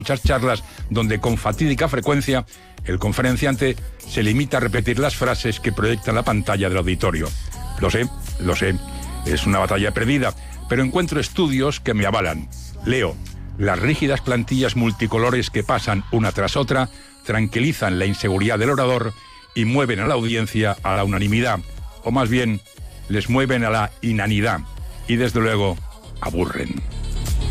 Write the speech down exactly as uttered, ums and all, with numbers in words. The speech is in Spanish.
Muchas charlas donde con fatídica frecuencia el conferenciante se limita a repetir las frases que proyecta la pantalla del auditorio. Lo sé, lo sé, es una batalla perdida, pero encuentro estudios que me avalan. Leo, las rígidas plantillas multicolores que pasan una tras otra tranquilizan la inseguridad del orador y mueven a la audiencia a la unanimidad, o más bien, les mueven a la inanidad y desde luego aburren.